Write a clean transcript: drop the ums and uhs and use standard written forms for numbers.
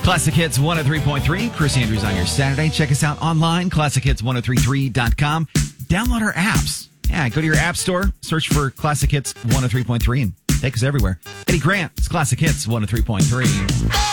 Classic Hits 103.3. Chris Andrews on your Saturday. Check us out online, classichits1033.com. Download our apps. Yeah, go to your app store, search for Classic Hits 103.3 and take us everywhere. Eddie Grant, it's Classic Hits 103.3.